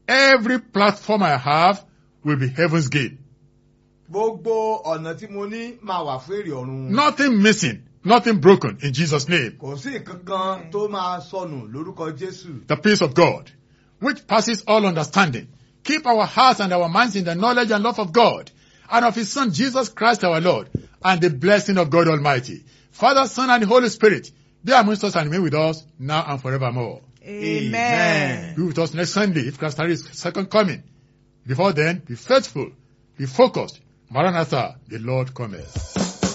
every platform I have will be heaven's gate. Gbogbo ọ̀nà tí mo ní máa wà fún èrè ọ̀run. Nothing missing, nothing broken in Jesus' name. Kò sí nǹkankan tó máa sọnù lórúkọ Jésù. The peace of God, which passes all understanding, keep our hearts and our minds in the knowledge and love of God and of His Son Jesus Christ our Lord, and the blessing of God Almighty, Father, Son, and the Holy Spirit, be amongst us and remain with us now and forevermore. Amen. Be with us next Sunday if Christ is second coming. Before then, be faithful, be focused. Maranatha, the Lord cometh.